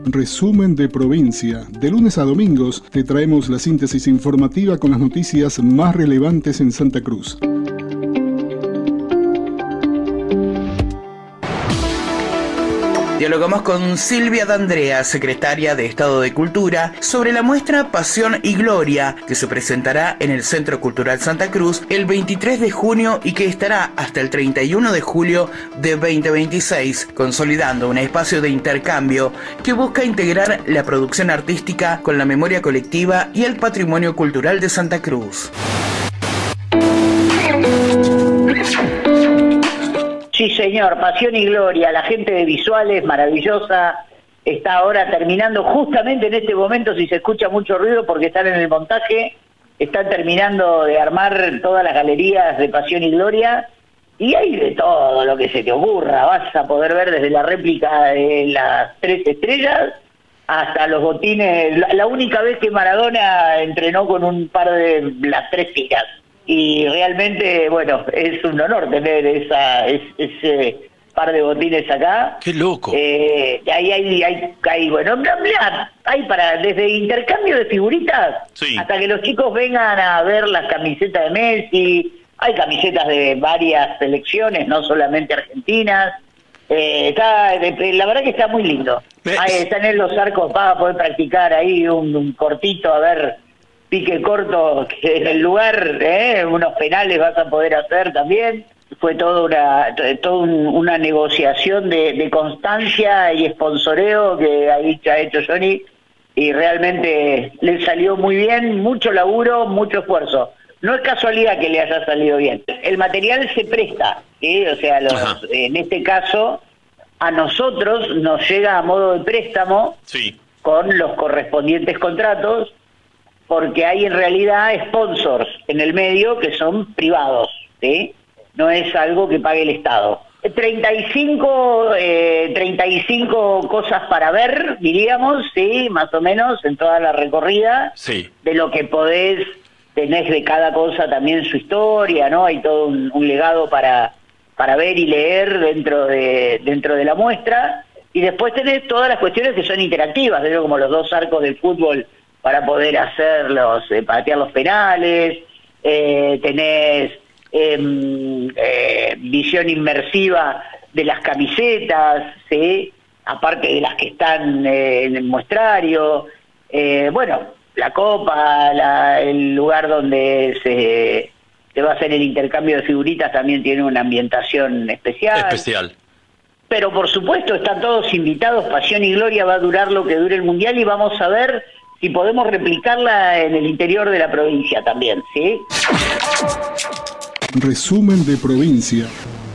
Resumen de provincia. De lunes a domingos te traemos la síntesis informativa con las noticias más relevantes en Santa Cruz. Dialogamos con Silvia D'Andrea, secretaria de Estado de Cultura, sobre la muestra Pasión y Gloria, que se presentará en el Centro Cultural Santa Cruz el 23 de junio y que estará hasta el 31 de julio de 2026, consolidando un espacio de intercambio que busca integrar la producción artística con la memoria colectiva y el patrimonio cultural de Santa Cruz. Sí, señor, Pasión y Gloria. La gente de Visuales, maravillosa, está ahora terminando justamente en este momento, si se escucha mucho ruido, porque están en el montaje, están terminando de armar todas las galerías de Pasión y Gloria, y hay de todo lo que se te ocurra. Vas a poder ver desde la réplica de las 3 estrellas hasta los botines. La única vez que Maradona entrenó con un par de las 3 tiras. Y realmente, bueno, es un honor tener ese par de botines acá. ¡Qué loco! Hay bueno, hay para desde intercambio de figuritas, sí, hasta que los chicos vengan a ver las camisetas de Messi. Hay camisetas de varias selecciones, no solamente argentinas. La verdad que está muy lindo. Están en los arcos para poder practicar ahí un cortito, a ver, pique corto, que en el lugar, unos penales vas a poder hacer también. Fue toda una negociación de constancia y sponsoreo que ha hecho Johnny, y realmente le salió muy bien, mucho laburo, mucho esfuerzo. No es casualidad que le haya salido bien. El material se presta, ¿sí? O sea, en este caso, a nosotros nos llega a modo de préstamo, sí, con los correspondientes contratos, porque hay en realidad sponsors en el medio que son privados, ¿sí? No es algo que pague el Estado. 35 cosas para ver, diríamos, sí, más o menos, en toda la recorrida, sí, de lo que tenés de cada cosa también su historia, ¿no? Hay todo un legado para ver y leer dentro de la muestra, y después tenés todas las cuestiones que son interactivas, como los 2 arcos del fútbol para poder patear los penales, tenés visión inmersiva de las camisetas, ¿sí? Aparte de las que están en el muestrario, la copa, el lugar donde se va a hacer el intercambio de figuritas también tiene una ambientación especial. Pero por supuesto están todos invitados. Pasión y Gloria va a durar lo que dure el Mundial, y vamos a ver si podemos replicarla en el interior de la provincia también, ¿sí? Resumen de provincia.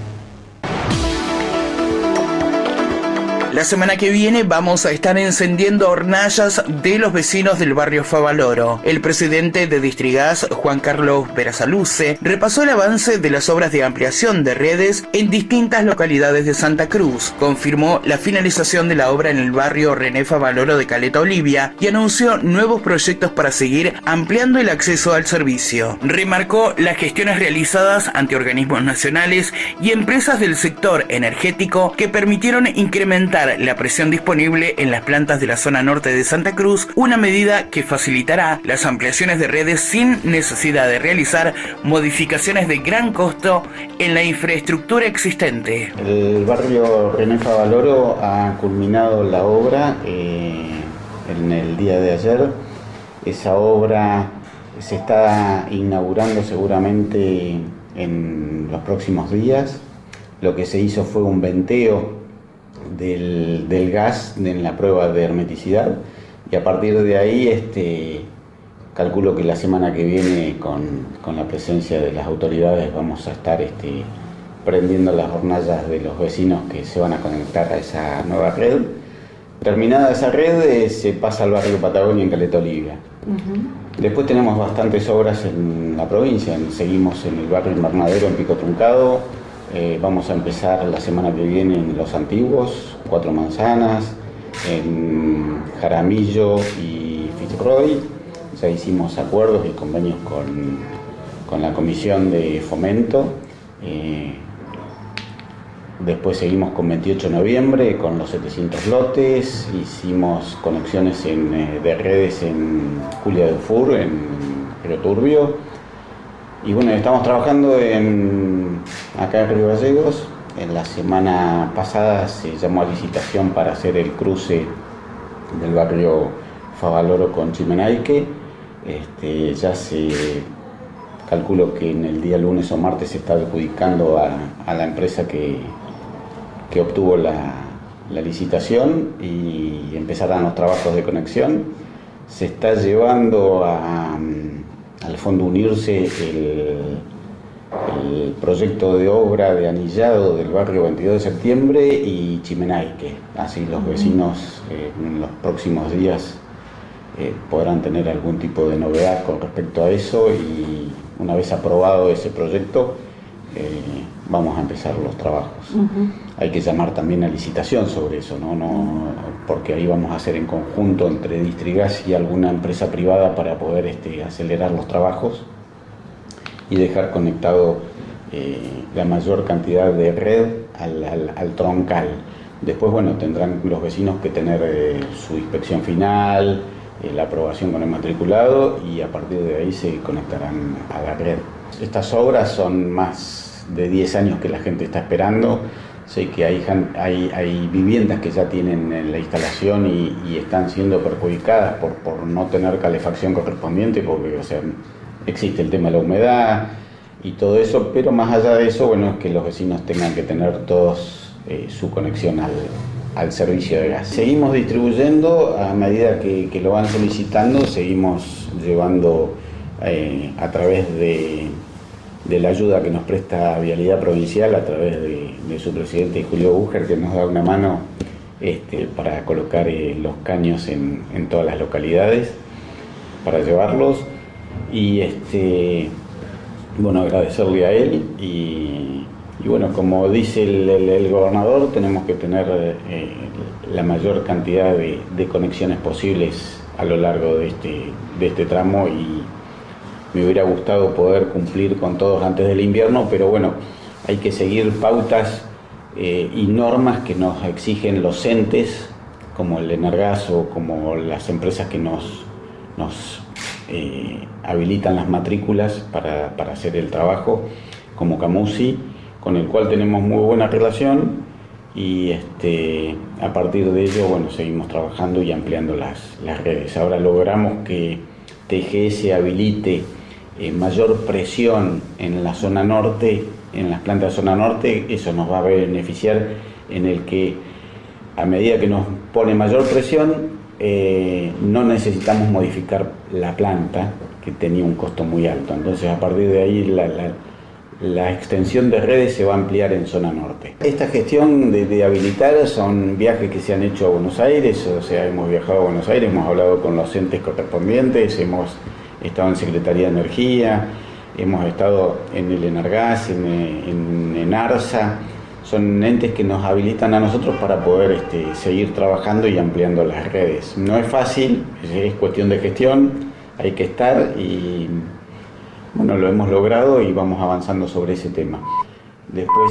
La semana que viene vamos a estar encendiendo hornallas de los vecinos del barrio Favaloro. El presidente de Distrigas, Juan Carlos Perazaluce, repasó el avance de las obras de ampliación de redes en distintas localidades de Santa Cruz, confirmó la finalización de la obra en el barrio René Favaloro de Caleta Olivia y anunció nuevos proyectos para seguir ampliando el acceso al servicio. Remarcó las gestiones realizadas ante organismos nacionales y empresas del sector energético que permitieron incrementar la presión disponible en las plantas de la zona norte de Santa Cruz, una medida que facilitará las ampliaciones de redes sin necesidad de realizar modificaciones de gran costo en la infraestructura existente. El barrio René Favaloro ha culminado la obra en el día de ayer. Esa obra se está inaugurando seguramente en los próximos días. Lo que se hizo fue un venteo del gas en la prueba de hermeticidad, y a partir de ahí calculo que la semana que viene con la presencia de las autoridades vamos a estar prendiendo las hornallas de los vecinos que se van a conectar a esa nueva red. Terminada esa red se pasa al barrio Patagonia en Caleta Olivia. Después tenemos bastantes obras en la provincia. Seguimos en el barrio Invernadero en Pico Truncado. Vamos a empezar la semana que viene en Los Antiguos, 4 Manzanas, en Jaramillo y Fitzroy. Ya hicimos acuerdos y convenios con la Comisión de Fomento. Después seguimos con 28 de noviembre, con los 700 lotes, hicimos conexiones de redes en Julia Dufour, en Río Turbio. Y bueno, estamos trabajando acá en Río Gallegos. En la semana pasada se llamó a licitación para hacer el cruce del barrio Favaloro con Chimenaique. Ya se calculo que en el día lunes o martes se está adjudicando a la empresa que obtuvo la licitación y empezarán los trabajos de conexión. Se está llevando al Fondo Unirse el proyecto de obra de anillado del barrio 22 de septiembre y Chimenaique. Así los vecinos en los próximos días podrán tener algún tipo de novedad con respecto a eso, y una vez aprobado ese proyecto vamos a empezar los trabajos. Hay que llamar también a licitación sobre eso, ¿no? Porque ahí vamos a hacer en conjunto entre Distrigas y alguna empresa privada para poder acelerar los trabajos y dejar conectado la mayor cantidad de red al troncal. Después, bueno, tendrán los vecinos que tener su inspección final, la aprobación con el matriculado, y a partir de ahí se conectarán a la red. Estas obras son más de 10 años que la gente está esperando. Sé que hay viviendas que ya tienen la instalación y están siendo perjudicadas por no tener calefacción correspondiente, porque existe el tema de la humedad y todo eso, pero más allá de eso, bueno, es que los vecinos tengan que tener todos su conexión al servicio de gas. Seguimos distribuyendo a medida que lo van solicitando, seguimos llevando a través de la ayuda que nos presta Vialidad Provincial, a través de su presidente Julio Bucher, que nos da una mano para colocar los caños en todas las localidades, para llevarlos. Y bueno, agradecerle a él y bueno, como dice el gobernador, tenemos que tener la mayor cantidad de conexiones posibles a lo largo de este tramo, y me hubiera gustado poder cumplir con todos antes del invierno, pero bueno, hay que seguir pautas y normas que nos exigen los entes, como el Energas o como las empresas que nos habilitan las matrículas para hacer el trabajo, como Camusi, con el cual tenemos muy buena relación, y a partir de ello, bueno, seguimos trabajando y ampliando las redes. Ahora logramos que TGS habilite mayor presión en la zona norte, en las plantas de zona norte. Eso nos va a beneficiar en el que, a medida que nos pone mayor presión, no necesitamos modificar la planta, que tenía un costo muy alto. Entonces, a partir de ahí la extensión de redes se va a ampliar en zona norte. Esta gestión de habilitar son viajes que se han hecho a Buenos Aires, hemos viajado a Buenos Aires, hemos hablado con los entes correspondientes, hemos estado en Secretaría de Energía, hemos estado en el Energas, en ARSA. Son entes que nos habilitan a nosotros para poder seguir trabajando y ampliando las redes. No es fácil, es cuestión de gestión, hay que estar, y bueno, lo hemos logrado y vamos avanzando sobre ese tema. Después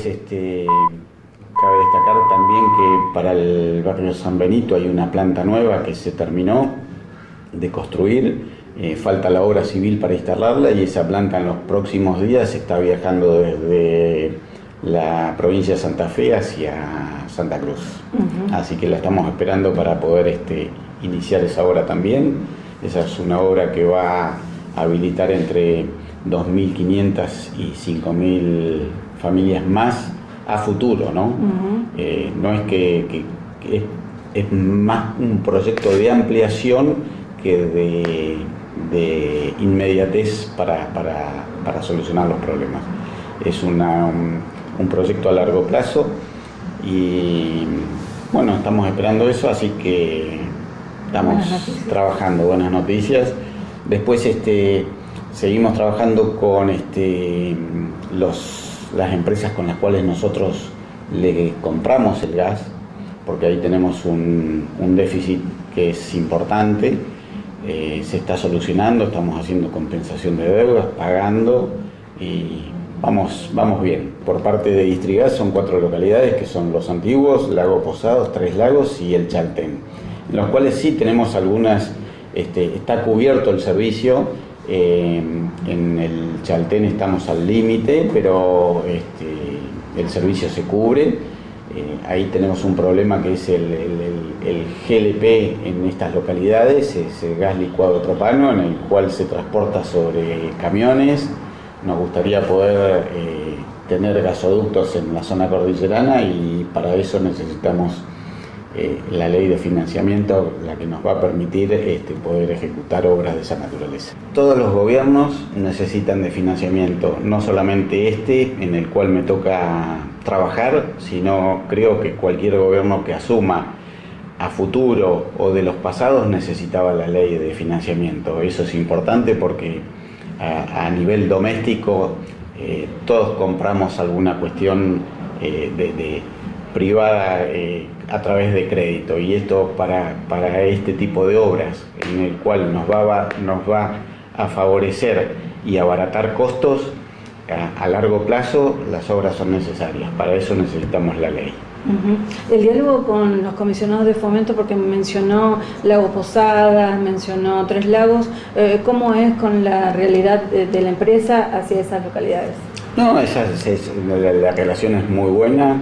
cabe destacar también que para el barrio San Benito hay una planta nueva que se terminó de construir. Falta la obra civil para instalarla, y esa planta en los próximos días está viajando desde la provincia de Santa Fe hacia Santa Cruz. Así que la estamos esperando para poder iniciar esa obra también. Esa es una obra que va a habilitar entre 2.500 y 5.000 familias más a futuro, ¿no? No es que es más un proyecto de ampliación que de inmediatez para solucionar los problemas. Es un proyecto a largo plazo, y bueno, estamos esperando eso, así que estamos trabajando. Buenas noticias. Después seguimos trabajando con las empresas con las cuales nosotros le compramos el gas, porque ahí tenemos un déficit que es importante. Se está solucionando, estamos haciendo compensación de deudas, pagando, y vamos bien. Por parte de Distrigas son 4 localidades, que son Los Antiguos, Lago Posados, Tres Lagos y El Chaltén, en los cuales sí tenemos algunas, está cubierto el servicio. En El Chaltén estamos al límite, pero el servicio se cubre. Ahí tenemos un problema que es el GLP en estas localidades, es el gas licuado propano, en el cual se transporta sobre camiones. Nos gustaría poder tener gasoductos en la zona cordillerana, y para eso necesitamos la ley de financiamiento, la que nos va a permitir poder ejecutar obras de esa naturaleza. Todos los gobiernos necesitan de financiamiento, no solamente en el cual me toca trabajar, sino creo que cualquier gobierno que asuma a futuro o de los pasados necesitaba la ley de financiamiento. Eso es importante porque a nivel doméstico todos compramos alguna cuestión de privada a través de crédito, y esto para este tipo de obras en el cual nos va a favorecer y abaratar costos a largo plazo. Las obras son necesarias, para eso necesitamos la ley. El diálogo con los comisionados de fomento, porque mencionó Lago Posadas, mencionó Tres Lagos, ¿cómo es con la realidad de la empresa hacia esas localidades? No, la relación es muy buena.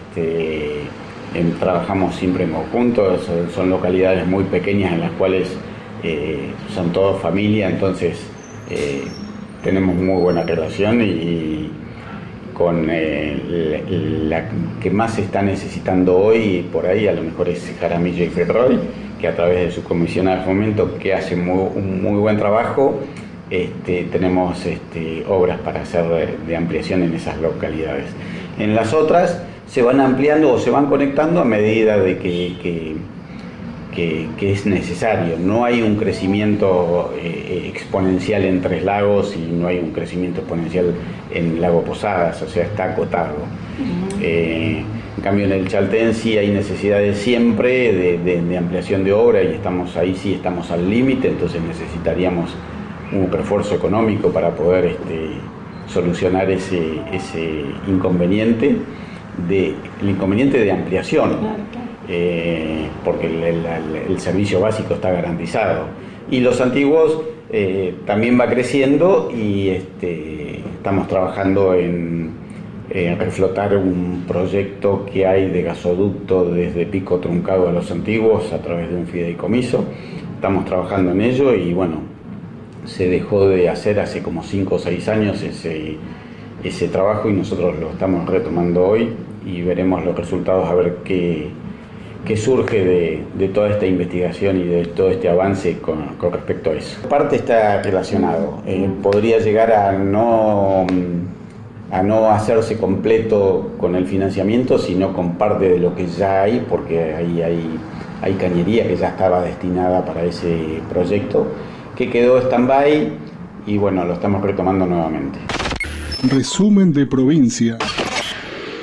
Trabajamos siempre en conjunto. Son localidades muy pequeñas en las cuales son todos familia, entonces tenemos muy buena relación, y con la que más se está necesitando hoy por ahí a lo mejor es Jaramillo y Ferroy, que a través de su comisionada de fomento, que hace un muy buen trabajo. Tenemos obras para hacer de ampliación en esas localidades. En las otras se van ampliando o se van conectando a medida de que es necesario. No hay un crecimiento exponencial en Tres Lagos, y no hay un crecimiento exponencial en Lago Posadas, o sea, está acotado. En cambio, en El Chaltén sí hay necesidades siempre de ampliación de obra, y estamos al límite, entonces necesitaríamos un refuerzo económico para poder solucionar ese inconveniente de ampliación. Porque el servicio básico está garantizado. Y Los Antiguos también va creciendo, y estamos trabajando en reflotar un proyecto que hay de gasoducto desde Pico Truncado a Los Antiguos a través de un fideicomiso. Estamos trabajando en ello, y bueno, se dejó de hacer hace como 5 o 6 años ese trabajo, y nosotros lo estamos retomando hoy, y veremos los resultados, a ver qué surge de toda esta investigación y de todo este avance con respecto a eso. Parte está relacionado, podría llegar a no hacerse completo con el financiamiento, sino con parte de lo que ya hay, porque ahí hay cañería que ya estaba destinada para ese proyecto, que quedó stand-by, y bueno, lo estamos retomando nuevamente. Resumen de provincia.